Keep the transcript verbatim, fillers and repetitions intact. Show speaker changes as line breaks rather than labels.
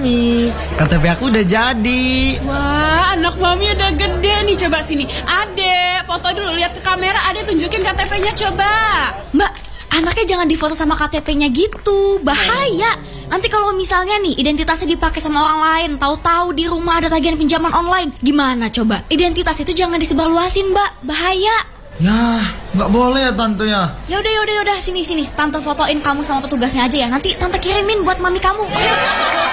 Mami, K T P aku udah jadi.
Wah, anak Mami udah gede nih. Coba sini, Ade, foto dulu, lihat ke kamera. Ade tunjukin K T P-nya coba.
Mbak, anaknya jangan difoto sama K T P-nya gitu, bahaya. Nanti kalau misalnya nih identitasnya dipakai sama orang lain, tahu-tahu di rumah ada tagihan pinjaman online, gimana coba? Identitas itu jangan disebarluasin, Mbak, bahaya.
Ya, nggak boleh ya tante ya.
Ya udah, ya udah, ya udah, sini sini, tante fotoin kamu sama petugasnya aja ya. Nanti tante kirimin buat mami kamu.